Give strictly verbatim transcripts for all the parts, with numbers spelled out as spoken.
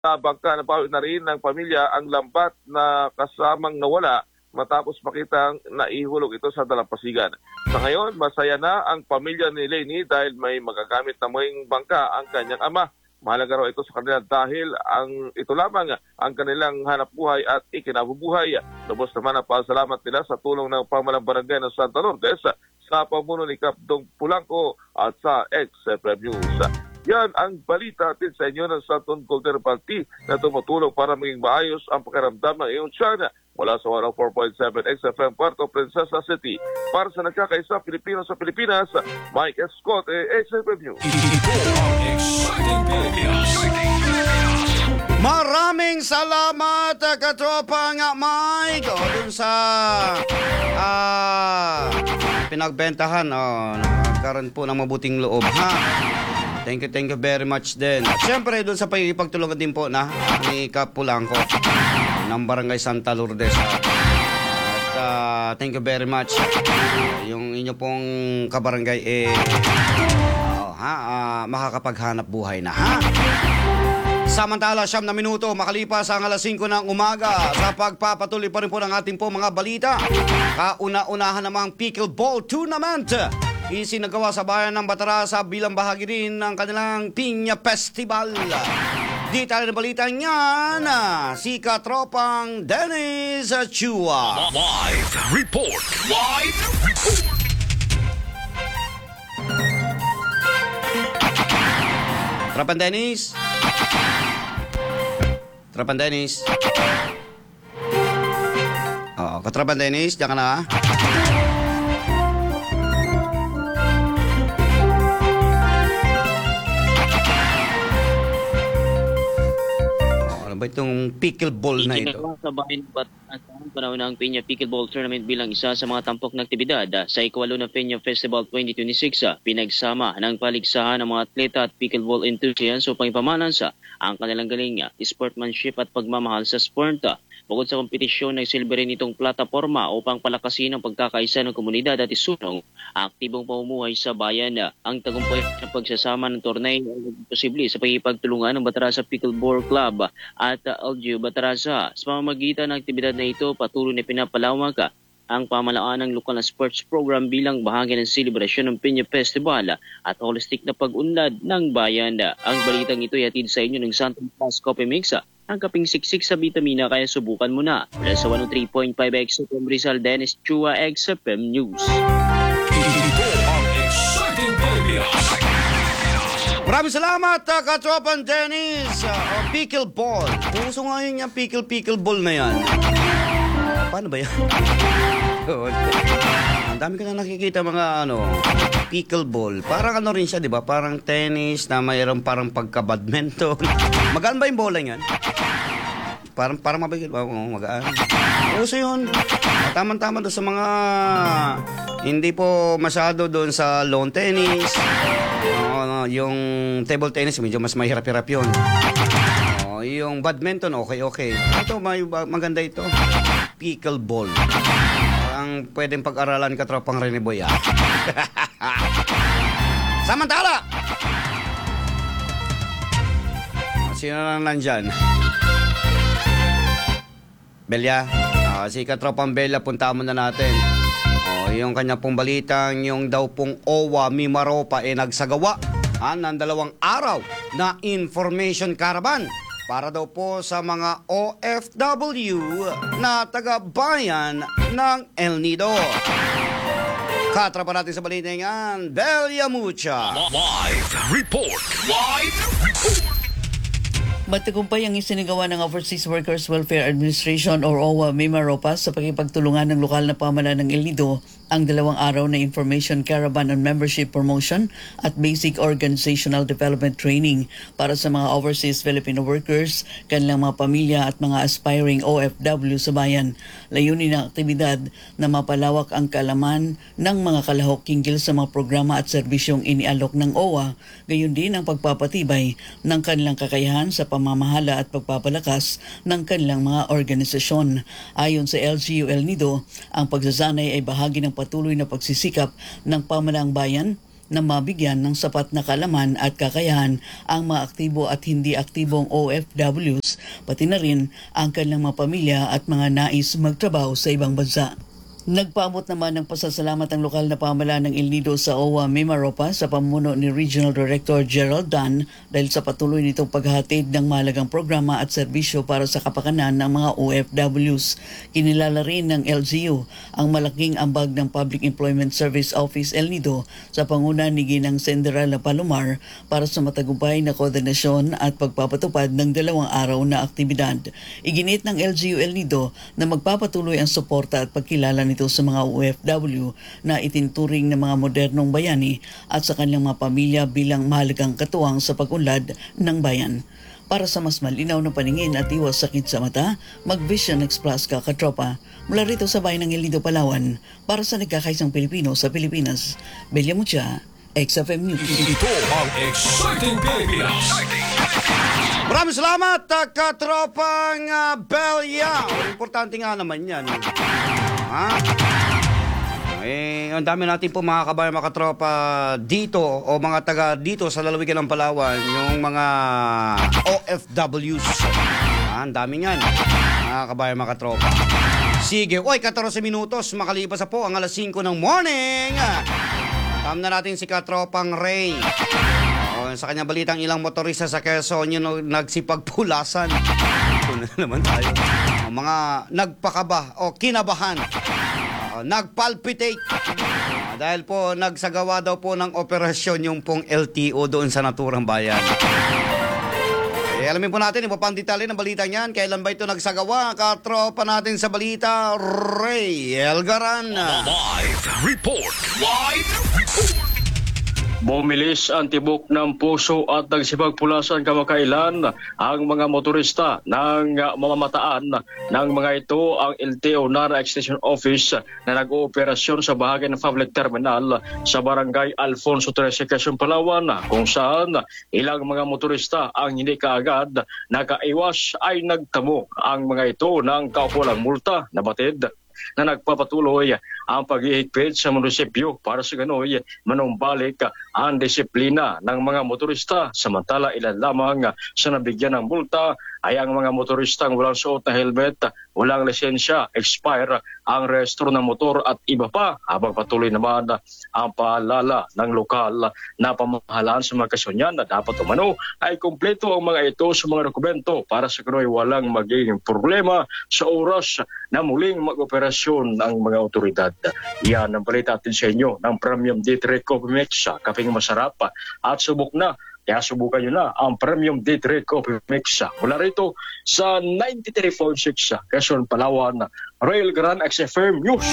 bangka na pawit na rin ng pamilya ang lambat na kasamang nawala matapos makitang naihulog ito sa dalampasigan. Sa ngayon, masaya na ang pamilya ni Lenny dahil may magagamit na muling bangka ang kanyang ama. Mahalaga raw ito sa kanila dahil ang ito lamang ang kanilang hanap buhay at ikinabubuhay. Lubos naman ang pasalamat nila sa tulong ng pamalang barangay ng Santa Lourdes sa pamuno ni Kapdong Pulangco at sa X F M News. Yan ang balita atin sa inyo ng Santon Golden Party na tumutulong para maging maayos ang pakiramdam ng iyong tiyan. Mula sa one oh four point seven X F M Puerto Princesa City. Para sa nagkakaisa Pilipino sa Pilipinas, Mike Escott, X F M News. Maraming salamat, katropang Mike. O, dun sa uh, pinagbentahan, oh, nagkaroon po ng mabuting loob, ha? Thank you, thank you very much din. At syempre, doon sa pagtulungan din po na ni Kap Pulangco ng Barangay Santa Lourdes. At uh, thank you very much. Yung inyo pong kabarangay, eh, oh, ha, uh, makakapaghanap buhay na, ha? Samantala, siyam na minuto makalipas ang alas singko ng umaga sa pagpapatuloy pa rin po ng ating po mga balita. Kauna-unahan namang Pickleball Tournament isinagawa sa bayan ng Batarasa bilang bahagi rin ng kanilang Piña Festival. Di tayo na balita niyan, si Katropang Dennis Chua. Live report! Live report! Tropan Dennis? Tropan Dennis? Oo, Katropan Dennis, diyan ka na, ha? Ba itong pickleball na ito? Ikinagawa sa bayan ng Batangas ang panahon ng Peña Pickleball Tournament bilang isa sa mga tampok na aktibidad sa ikawalo na Peña Festival twenty twenty-six. Pinagsama ng paligsahan ng mga atleta at pickleball enthusiasts upang ipamanansa ang kanilang galing, sportsmanship at pagmamahal sa sport. Bukod sa kompetisyon, nagsilbi rin itong plataforma upang palakasin ang pagkakaisa ng komunidad at isulong ang aktibong pamumuhay sa bayan. Ang tagumpay ng pagsasama ng torneo ay posible sa pagkipagtulungan ng Batarasa Pickleball Club at L G U Batarasa. Sa pamamagitan ng aktibidad na ito, patuloy na pinapalawak ang pamalaan ng lokal na sports program bilang bahagi ng selebrasyon ng Peña Festival at holistic na pag-unlad ng bayan. Ang balitang ito ay hatid sa inyo ng Santon Plus Coffee Mix. Ang kaping siksik sa vitamina, kaya subukan mo na. Mula sa one oh three point five X F M Rizal, Dennis Chua, X F M News. Maraming salamat, uh, Katropan Dennis. Uh, pickleball. Puso nga yun yung pickle-pickleball na yan. Paano ba yan? Ang dami ko na nakikita mga ano, pickleball. Parang ano rin siya, di ba? Parang tennis na mayroon parang pagka-badminton. Magaan ba yung bola yan? Parang parang mabigil. Oh, magaan. Uso yun. Tama-tama doon sa mga hindi po masyado doon sa lawn tennis. Uh, yung table tennis, medyo mas mahirap-hirap yun. Uh, yung badminton, okay-okay. Ito, may, maganda ito. Pickleball. Ang pwedeng pag-aralan, Katropang Rene Boy, ah. Samantala! Sino na nandyan? Belia? Uh, si Katropang Belia, punta mo na natin. Uh, yung kanya pong balitang, yung daw pong O W A Mimaropa ay eh, nagsagawa ah, ng dalawang araw na information caravan para daw po sa mga O F W na taga-bayan ng El Nido. Katra pa natin sa balita yan, Belia Mucha. Live report! Live report! Matagumpay ang isinagawa ng Overseas Workers Welfare Administration or O W A Mimaropa sa pagkipagtulungan ng lokal na pamahalaan ng El Nido ang dalawang araw na Information Caravan on Membership Promotion at Basic Organizational Development Training para sa mga overseas Filipino workers, kanilang mga pamilya at mga aspiring O F W sa bayan. Layunin ng aktibidad na mapalawak ang kaalaman ng mga kalahok hinggil sa mga programa at serbisyong inialok ng O W A, gayon din ang pagpapatibay ng kanilang kakayahan sa pamamahala at pagpapalakas ng kanilang mga organisasyon. Ayon sa L G U El Nido, ang pagsasanay ay bahagi ng patuloy na pagsisikap ng pamahalaang bayan na mabigyan ng sapat na kalaman at kakayahan ang mga aktibo at hindi aktibong O F Ws, pati na rin ang kanilang mga pamilya at mga nais magtrabaho sa ibang bansa. Nagpaabot naman ng pasasalamat ang lokal na pamahalaan ng El Nido sa O W A Mimaropa sa pamumuno ni Regional Director Gerald Dunn dahil sa patuloy nitong paghahatid ng mahalagang programa at serbisyo para sa kapakanan ng mga O F Ws. Kinilala rin ng L G U ang malaking ambag ng Public Employment Service Office El Nido sa panguna ni Ginang Senderal Palomar para sa matagumpay na koordinasyon at pagpapatupad ng dalawang araw na aktibidad. Iginit ng L G U El Nido na magpapatuloy ang suporta at pagkilala nito sa mga O F W na itinturing ng mga modernong bayani at sa kanilang mga pamilya bilang mahalagang katuwang sa pag-unlad ng bayan. Para sa mas malinaw na paningin at iwas sakit sa mata, mag-Vision X Plus ka katropa. Mula rito sa bayan ng El Nido, Palawan, para sa nagkakaisang Pilipino sa Pilipinas, Belia Mucha, X F M News. Ito ang Exciting Pilipinas. Maraming salamat, uh, katropang uh, Belia. Importante nga naman yan. Ha? Eh, ang dami natin po mga kabayan, mga katropa dito o mga taga dito sa lalawigan ng Palawan, yung mga O F Ws. Ah, ang dami yan, mga kabayan, mga katropa. Sige, oy, katorse minutos, makalipas na po ang alas singko ng morning. Tama na natin si katropang Ray. O, sa kanyang balitang ilang motorista sa Quezon yung nagsipagpulasan. Ito na naman tayo. Ang mga nagpakaba o kinabahan. Uh, nagpalpitate. Uh, dahil po nagsagawa daw po ng operasyon yung pong L T O doon sa naturang bayan. Eh, alamin po natin, iba pang detalye ng balita niyan. Kailan ba ito nagsagawa? Katropa natin sa balita, Ray Elgaran. Live report. Live report. Bumilis ang tibok ng puso at nagsipagpulasan kamakailan ang mga motorista ng mamamataan ng mga ito ang L T O Nara Extension Office na nag-ooperasyon sa bahagi ng public terminal sa barangay Alfonso trese, Quezon, Palawan, kung saan ilang mga motorista ang hindi kaagad nakaiwas ay nagtamo ang mga ito ng kaukulang multa na batid na nagpapatuloy ang paghihigpit sa munisipyo para sa ganoy manumbalik ang disiplina ng mga motorista. Samantala ilan lamang sa nabigyan ng multa ay ang mga motoristang walang suot na helmet, walang lisensya, expire ang rehistro ng motor at iba pa, habang patuloy naman ang paalala ng lokal na pamahalaan sa mga kasonyan na dapat umano ay kumpleto ang mga ito sa mga dokumento para sa ganoy walang magiging problema sa oras na muling mag-operasyon ng mga otoridad. Yan ang balita atin sa inyo ng Premium D three Coffee Mix, kaping masarap at subok na. Kaya subukan nyo na ang Premium D three Coffee Mix mula rito sa ninety-three point six Quezon, Palawan, Rail Grand X F M News.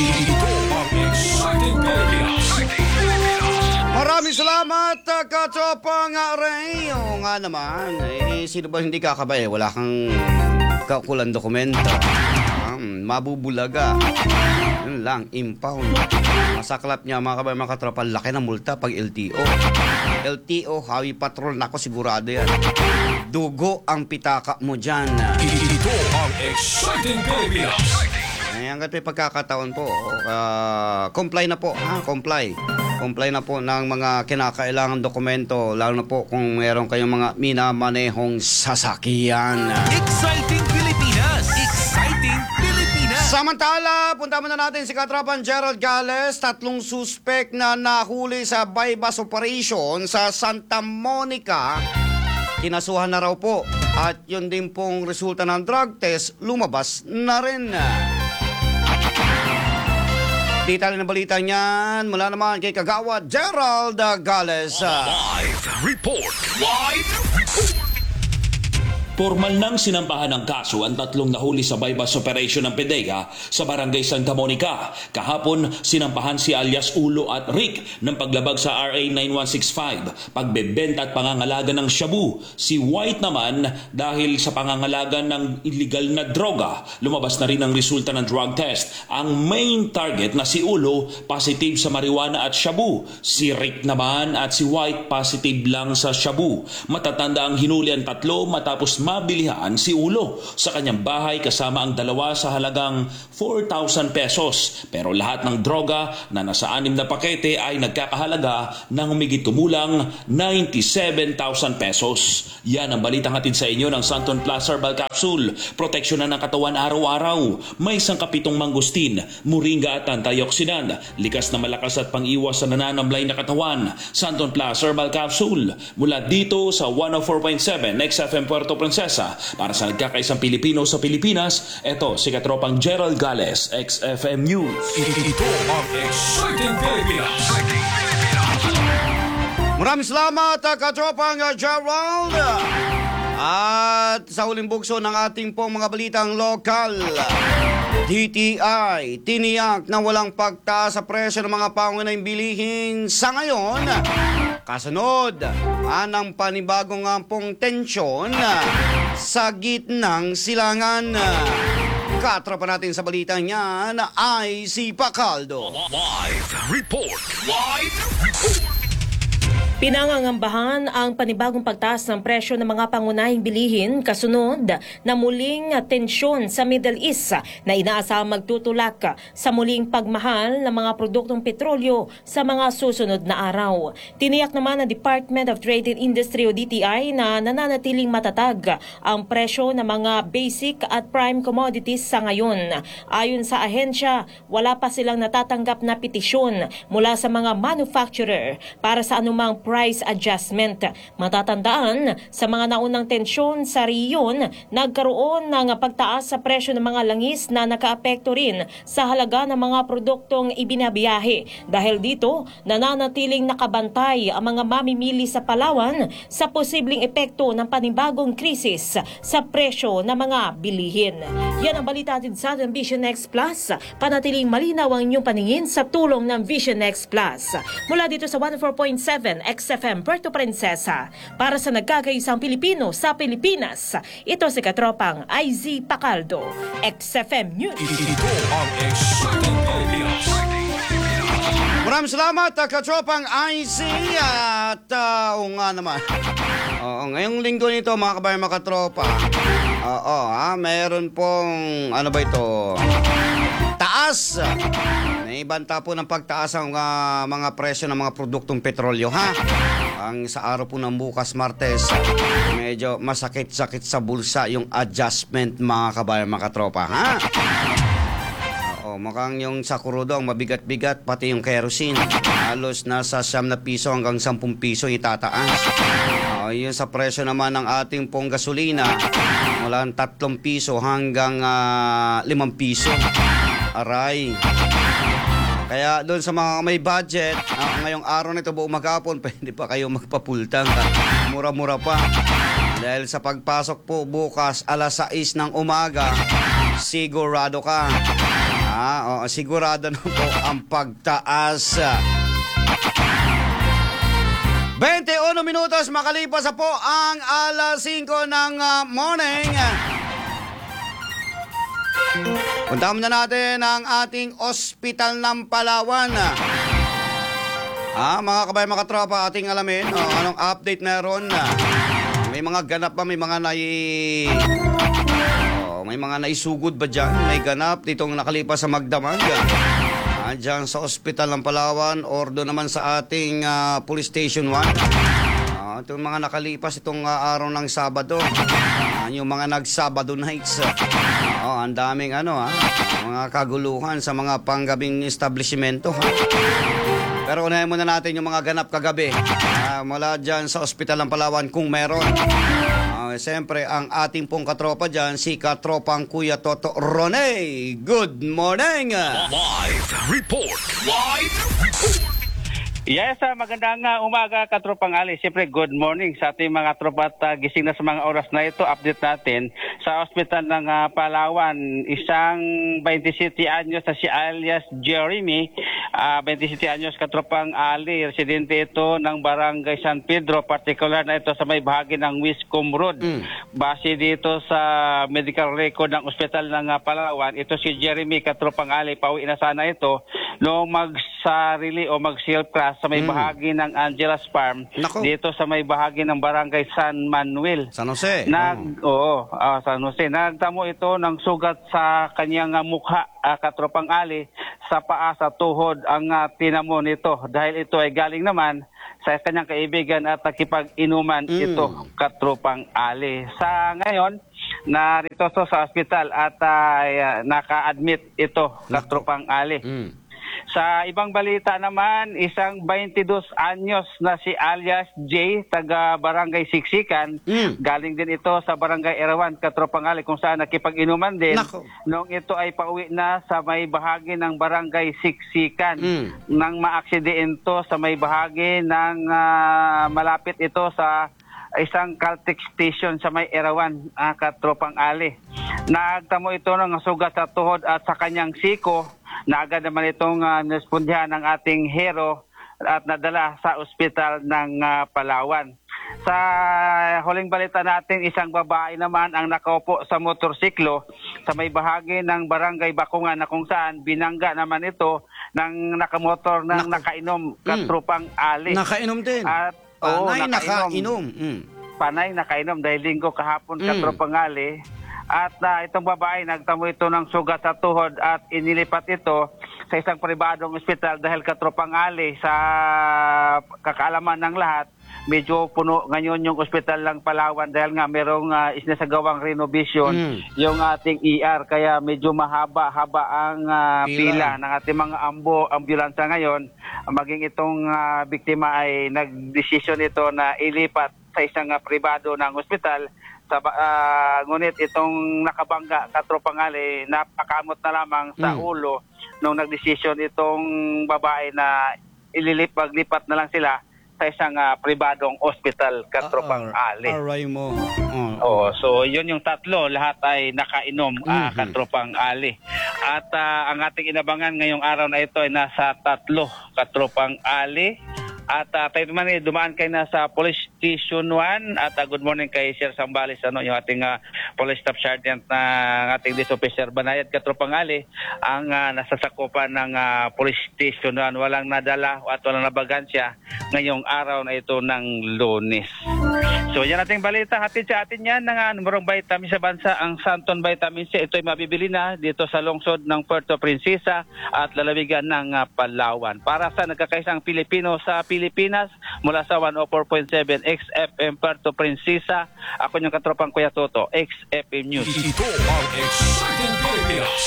Maraming salamat, katropang Ray. O nga naman, eh, sino ba hindi kakabay? Wala kang kakulang dokumento. Um, mabubulaga. Yun lang, impound. Masaklap niya mga kabay, mga katropa, laki ng multa pag L T O. L T O, highway patrol, nako sigurado yan. Dugo ang pitaka mo dyan. Ito ang Exciting Pilipinas. Ay, hanggat may pagkakataon po, uh, comply na po, ha? Comply. Comply na po ng mga kinakailangan dokumento, lalo na po kung meron kayong mga minamanehong sasakyan. Exciting Pilipinas. Exciting Pilipinas. Samantala, punta muna natin si Katrapan Gerald Gales, tatlong suspect na nahuli sa bypass operation sa Santa Monica. Kinasuhan na raw po at yun din pong resulta ng drug test lumabas na rin. Detalye ng balita niyan mula naman kay Kagawad Gerald Gales. Live report. Live report. Formal nang sinampahan ng kaso ang tatlong nahuli sa bypass operation ng PDEA sa Barangay Santa Monica. Kahapon, sinampahan si alias Ulo at Rick ng paglabag sa R A nine one six five, pagbebenta at pangangalaga ng shabu. Si White naman dahil sa pangangalaga ng illegal na droga. Lumabas na rin ang resulta ng drug test. Ang main target na si Ulo, positive sa marijuana at shabu. Si Rick naman at si White positive lang sa shabu. Matatanda ang hinuli ang tatlo matapos mabilihan si Ulo sa kanyang bahay kasama ang dalawa sa halagang four thousand pesos. Pero lahat ng droga na nasa anim na pakete ay nagkakahalaga ng humigit kumulang ninety-seven thousand pesos. Yan ang balitang hatid sa inyo ng Santon Plus Herbal Capsule. Proteksyonan ng katawan araw-araw. May sangkapitong mangustin, moringa at antioxidant. Likas na malakas at pang-iwas sa nananamlay na katawan. Santon Plus Herbal Capsule. Mula dito sa one oh four point seven X F M Puerto Princesa. Para sa nagkakaisang Pilipino sa Pilipinas, eto si Katropang Gerald Gales, X F M News. Ito ang Exciting Pilipinas. Maraming salamat, Katropang Gerald. At sa huling bugso ng ating pong mga balitang lokal, D T I tiniyak na walang pagtaas sa presyo ng mga pangunahing bilihin sa ngayon. Kasunod, anang panibagong pong tensyon sa gitnang silangan. Katropa natin sa balitang yan ay si Pacaldo. Live report. Live report. Pinangangambahan ang panibagong pagtaas ng presyo ng mga pangunahing bilihin kasunod na muling tensyon sa Middle East na inaasahang magtutulak sa muling pagmahal ng mga produktong petrolyo sa mga susunod na araw. Tiniyak naman ng Department of Trade and Industry o D T I na nananatiling matatag ang presyo ng mga basic at prime commodities sa ngayon. Ayon sa ahensya, wala pa silang natatanggap na petisyon mula sa mga manufacturer para sa anumang price adjustment. Matatandaan, sa mga naunang tensyon sa riyon, nagkaroon ng pagtaas sa presyo ng mga langis na nakaapekto rin sa halaga ng mga produktong ibinabiyahe. Dahil dito, nananatiling nakabantay ang mga mamimili sa Palawan sa posibleng epekto ng panibagong krisis sa presyo ng mga bilihin. Yan ang balita din sa Vision X Plus. Panatiling malinaw ang inyong paningin sa tulong ng Vision X Plus. Mula dito sa one oh four point seven X F M Puerto Princesa. Para sa nagkakaisang Pilipino sa Pilipinas, ito si Katropang I Z Pacaldo, X F M News. Ito ang Exciting Pilipinas. Maraming salamat, Katropang I Z. At uh, o nga naman, oo, ngayong linggo nito mga kabayan, mga katropa, oo, ha, mayroon pong, ano ba ito, taas. Naibanta po ng pagtaas ang uh, mga presyo ng mga produktong petrolyo, ha? Ang sa araw po ng bukas, Martes, medyo masakit-sakit sa bulsa yung adjustment, mga kabayan, mga katropa, ha? Oo, mukhang yung sa kurudo ang mabigat-bigat, pati yung kerosene. Halos nasa siyam na piso hanggang sampung piso itataas. Oo, yun sa presyo naman ng ating pong gasolina, mula tatlong piso hanggang uh, limang piso. Aray. Kaya doon sa mga may budget, uh, ngayong araw nito buong maghapon, pwede pa kayo magpapultang. Mura-mura pa. Dahil sa pagpasok po bukas alas sais ng umaga, sigurado ka. Ah, oh, sigurado na po ang pagtaas. twenty-one minutos makalipas na po ang alas singko ng uh, morning. Punta muna natin ang ating ospital ng Palawan. Ah, mga kabayan, mga tropa, ating alamin oh, anong update meron. May mga ganap ba? May mga nai... Oh, may mga naisugod ba dyan? May ganap ditong nakalipas sa Magdamag. Ah, dyan sa ospital ng Palawan or doon naman sa ating uh, police station one. Ah, itong mga nakalipas itong uh, araw ng Sabado. Ah, yung mga nag-Sabado nights. Oh, ang daming ano ha, mga kaguluhan sa mga panggabing establishmento ha. Pero unahin muna natin yung mga ganap kagabi uh, mula dyan sa ospital ng Palawan kung meron. Uh, Siyempre ang ating pong katropa dyan, si Katropang Kuya Toto Rone. Good morning! Live report. Live report. Yes, uh, magandang uh, umaga, Katropang Ali. Siyempre, good morning sa ating mga tropa at uh, gising na sa mga oras na ito. Update natin sa ospital ng uh, Palawan. Isang twenty-seven anyos na si alias Jeremy. Uh, twenty-seven anyos, Katropang Ali. Residente ito ng Barangay San Pedro. Particular na ito sa may bahagi ng Wiscom Road. Mm. Base dito sa medical record ng ospital ng uh, Palawan, ito si Jeremy, Katropang Ali. Pauwi na sana ito nung magsarili o mag-shield class sa may Mm. bahagi ng Angela's Farm Nako. dito sa may bahagi ng Barangay San Manuel. San Jose. Nag, oo, ah, San Jose. Nagtamo ito ng sugat sa kanyang ah, mukha, ah, katropang ali, sa paa, sa tuhod ang ah, tinamo nito. Dahil ito ay galing naman sa kanyang kaibigan at nakipag-inuman Mm. ito, katropang ali. Sa ngayon, narito to sa ospital at ah, naka-admit ito, katropang ali. Mm. Sa ibang balita naman, isang twenty-dos anyos na si alias J, taga Barangay Siksikan. Mm. Galing din ito sa Barangay Erawan, Katropang Ali, kung saan nakipag-inuman din. Nako. Nung ito ay pauwi na sa may bahagi ng Barangay Siksikan. Mm. Nang maaksidento sa may bahagi ng ah, malapit ito sa isang Caltex station sa may Erawan, ah, Katropang Ali. Nagtamo ito ng sugat sa tuhod at sa kanyang siko. Na agad naman itong uh, naspundyahan ng ating hero at nadala sa ospital ng uh, Palawan. Sa huling balita natin, isang babae naman ang nakaupo sa motorsiklo sa may bahagi ng Barangay Bakungan na kung saan binangga naman ito ng nakamotor ng Naku. nakainom, Katropang Ali. Nakainom din. At oo, Panay nakainom. nakainom. Mm. Panay nakainom dahil linggo kahapon, Mm. Katropang Ali. At uh, itong babae, nagtamo ito ng sugat sa tuhod at inilipat ito sa isang pribadong ospital dahil, Katropang Ali, sa kakaalaman ng lahat, medyo puno ngayon yung ospital ng Palawan dahil nga merong uh, isnasagawang renovation Mm. yung ating E R, kaya medyo mahaba-haba ang uh, Pila. pila ng ating mga ambo, ambulansya ngayon. Maging itong uh, biktima ay nagdesisyon ito na ilipat sa isang uh, pribado ng ospital. Sa, uh, ngunit itong nakabangga, Katropang Ali, napakamot na lamang sa Mm. ulo nung nagdesisyon itong babae na ililipat, lipat na lang sila sa isang uh, pribadong ospital, Katropang Ah, ah, Ali. Aray mo. Oh. Oh, so yun yung tatlo, lahat ay nakainom, ah, Mhm. Katropang Ali. At ah, ang ating inabangan ngayong araw na ito ay nasa tatlo, Katropang Ali. At uh, tayo naman eh, dumaan kayo na sa Police Station one at uh, good morning kay Sir Sambales, ano, yung ating uh, Police Staff Sergeant na ating Police Officer Banayad, Katropang Ali, ang uh, nasasakupan ng uh, Police Station one. Walang nadala at walang nabagansya ngayong araw na ito ng Lunes. So yan ating balita, hatid sa atin yan ng uh, numero vitamin sa bansa, ang Santon Vitamin C. Ito ay mabibili na dito sa lungsod ng Puerto Princesa at lalawigan ng uh, Palawan. Para sa nagkakaisang Pilipino sa Pilipinas, mula sa one oh four point seven X F M Puerto Princesa, ako yung katropang Kuya Toto, X F M News. Ito ang Exciting Pilipinas.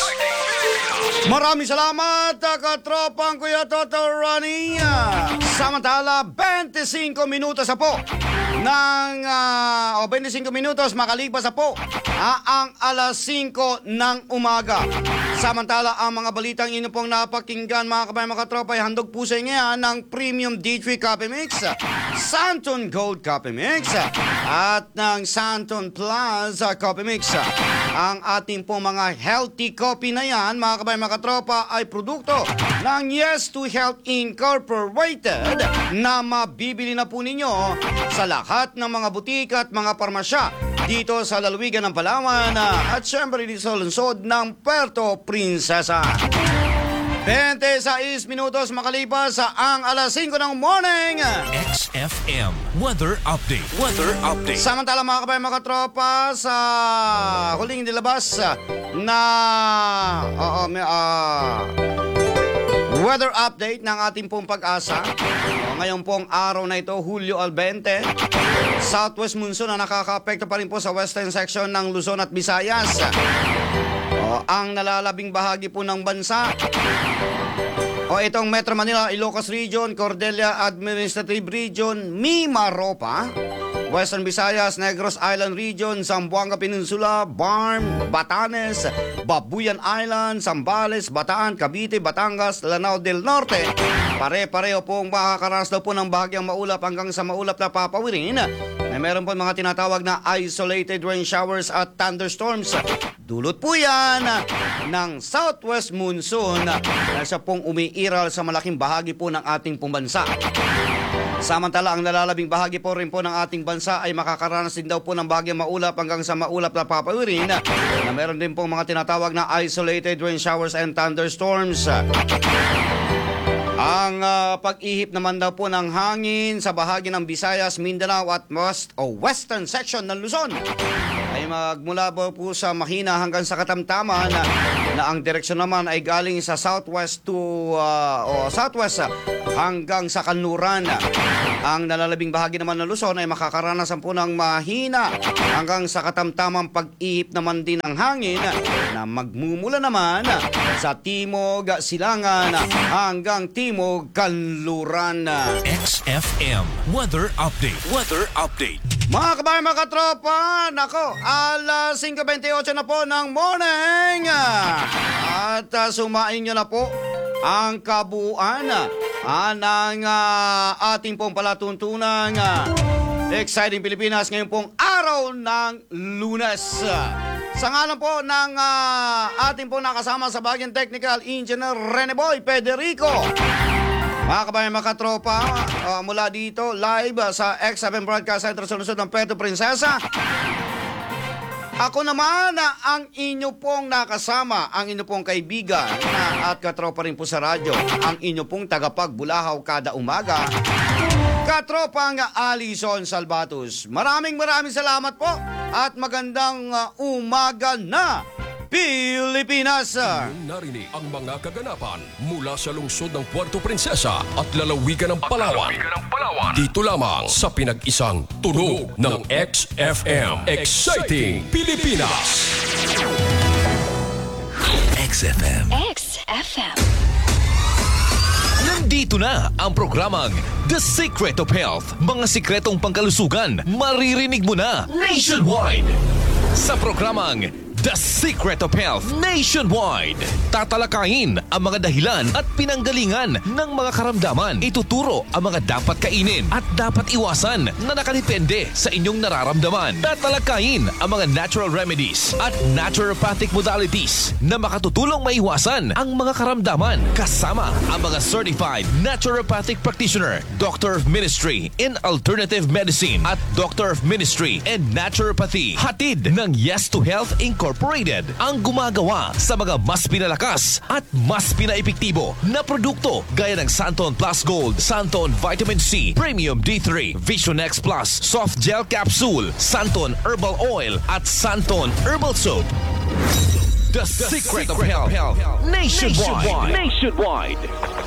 Maraming salamat, katropang Kuya Toto Ronnie. Samantala, twenty-five minutos na po ng uh, o twenty-five minutos makalipas na po ah, ang alas singko ng umaga. Samantala, ang mga balitang inyo pong napakinggan, mga kabayan, mga katropa, ay handog po sa inyo yan ng Premium D three Coffee Mix, Santon Gold Coffee Mix, at ng Santon Plus Coffee Mix. Ang ating pong mga healthy coffee na yan, mga kabayan, mga katropa, ay produkto ng Yes to Health Incorporated na mabibili na po ninyo sa lahat ng mga butika at mga parmasya dito sa lalawigan ng Palawan at syempre dito sa lungsod ng Puerto Princesa. twenty-six minutos makalipas sa ang alas singko ng morning. X F M Weather Update. Weather Update. Samantala, mga kabayan, mga tropa, sa huling nilabas na oo, may, ah, weather update ng ating pong Pag-asa. O, ngayon pong araw na ito, Hulyo twenty, southwest monsoon na nakaka-apekto pa rin po sa western section ng Luzon at Visayas. O, ang nalalabing bahagi po ng bansa, o itong Metro Manila, Ilocos Region, Cordelia Administrative Region, Mimaropa, Western Visayas, Negros Island Region, Zamboanga Peninsula, Barm, Batanes, Babuyan Island, Zambales, Bataan, Cavite, Batangas, Lanao del Norte. Pare-pareho pong makakaranas daw po ng bahagyang maulap hanggang sa maulap na papawirin. May meron po mga tinatawag na isolated rain showers at thunderstorms. Dulot po yan ng southwest monsoon na siya pong umiiral sa malaking bahagi po ng ating pong bansa. Samantala, ang nalalabing bahagi po rin po ng ating bansa ay makakaranas din daw po ng bahagyang maulap hanggang sa maulap na papawirin na meron din pong mga tinatawag na isolated rain showers and thunderstorms. Ang ah, pag-ihip naman daw po ng hangin sa bahagi ng Visayas, Mindanao at West o Western section ng Luzon ay magmula po, po sa mahina hanggang sa katamtaman na, na ang direksyon naman ay galing sa southwest to ah, o southwest ah, hanggang sa kanluran. Ang nalalabing bahagi naman ng Luzon ay makakaranasan po ng mahina hanggang sa katamtamang pag-ihip naman din ng hangin na magmumula naman sa timog silangan hanggang timog kanluran. X F M Weather Update. Weather Update. Mga kabayan, mga katropa, nako, alas singko twenty-eight na po ng morning. At uh, sumain nyo na po ang kabuuan uh, ng uh, ating pong palatuntunan. Uh, Exciting Pilipinas ngayon pong araw ng Lunes. Sa ngalan po ng uh, ating pong nakasama sa bagyang technical engineer Rene Boy Federico. Mga kabayan, mga katropa, uh, mula dito live uh, sa X F M Broadcast Center sa lungsod ng Puerto Princesa. Ako naman uh, ang inyo pong nakasama, ang inyo pong kaibigan uh, at katropa rin po sa radyo, ang inyo pong tagapagbulahaw kada umaga, katropang Alison Salvatus. Maraming maraming salamat po at magandang uh, umaga na Pilipinas! Narinig ang mga kaganapan mula sa lungsod ng Puerto Princesa at lalawigan ng Palawan. Dito lamang sa pinag-isang tunog ng X F M. Exciting Pilipinas! X F M. X F M. Nandito na ang programang The Secret of Health. Mga sikretong pangkalusugan, maririnig mo na nationwide. Sa programang The Secret of Health Nationwide, tatalakayin ang mga dahilan at pinanggalingan ng mga karamdaman. Ituturo ang mga dapat kainin at dapat iwasan na nakadepende sa inyong nararamdaman. Tatalakayin ang mga natural remedies at naturopathic modalities na makatutulong maiwasan ang mga karamdaman. Kasama ang mga certified naturopathic practitioner, Doctor of Ministry in Alternative Medicine at Doctor of Ministry in Naturopathy. Hatid ng Yes to Health Incorporated. Incorporated ang gumagawa sa mga mas pinalakas at mas pinaepektibo na produkto gaya ng Santon Plus Gold, Santon Vitamin C, Premium D three, Vision X Plus, Soft Gel Capsule, Santon Herbal Oil at Santon Herbal Soap. The, The Secret, Secret of Health, Health. Nationwide. Nationwide. Nationwide.